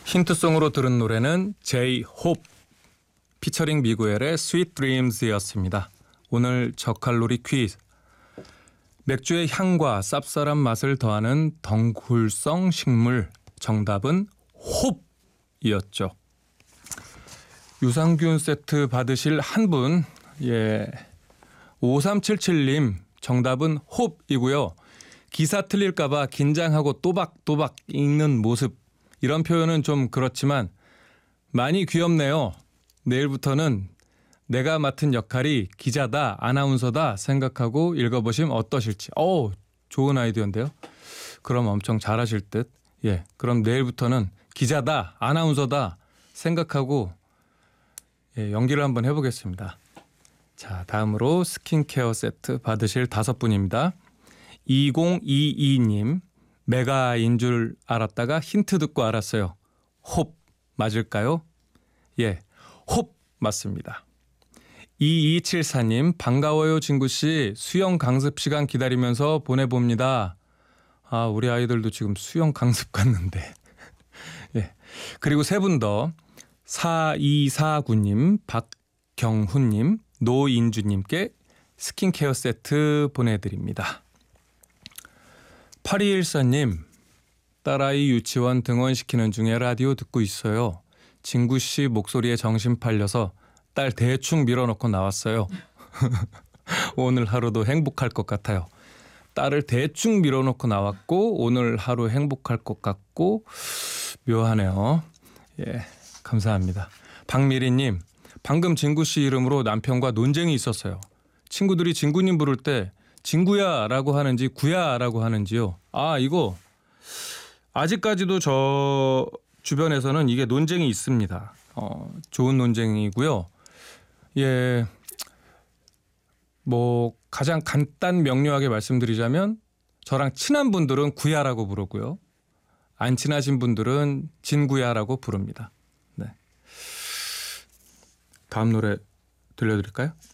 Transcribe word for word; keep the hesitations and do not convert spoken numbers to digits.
힌트송으로 들은 노래는 제이홉 피처링 미구엘의 Sweet Dreams였습니다. 오늘 저칼로리 퀴즈. 맥주의 향과 쌉쌀한 맛을 더하는 덩굴성 식물. 정답은 홉이었죠. 유산균 세트 받으실 한 분, 예, 오삼칠칠님 정답은 홉이고요. 기사 틀릴까봐 긴장하고 또박또박 읽는 모습, 이런 표현은 좀 그렇지만 많이 귀엽네요. 내일부터는 내가 맡은 역할이 기자다, 아나운서다 생각하고 읽어보시면 어떠실지. 오, 좋은 아이디어인데요. 그럼 엄청 잘하실 듯. 예, 그럼 내일부터는 기자다, 아나운서다 생각하고 예, 연기를 한번 해보겠습니다. 자, 다음으로 스킨케어 세트 받으실 다섯 분입니다. 이공이이님, 메가인 줄 알았다가 힌트 듣고 알았어요. 홉 맞을까요? 예, 홉 맞습니다. 이이칠사님, 반가워요 진구씨. 수영 강습 시간 기다리면서 보내봅니다. 아, 우리 아이들도 지금 수영 강습 갔는데. 예. 그리고 세 분 더, 사이사구님, 박경훈님, 노인주님께 스킨케어 세트 보내드립니다. 팔이일사님, 딸아이 유치원 등원시키는 중에 라디오 듣고 있어요. 진구씨 목소리에 정신 팔려서 딸 대충 밀어넣고 나왔어요. 오늘 하루도 행복할 것 같아요. 딸을 대충 밀어넣고 나왔고 오늘 하루 행복할 것 같고 묘하네요. 예, 감사합니다. 박미리님, 방금 진구씨 이름으로 남편과 논쟁이 있었어요. 친구들이 진구님 부를 때 진구야 라고 하는지 구야 라고 하는지요. 아, 이거 아직까지도 저 주변에서는 이게 논쟁이 있습니다. 어, 좋은 논쟁이고요. 예, 뭐 가장 간단 명료하게 말씀드리자면 저랑 친한 분들은 구야라고 부르고요. 안 친하신 분들은 진구야라고 부릅니다. 네. 다음 노래 들려드릴까요?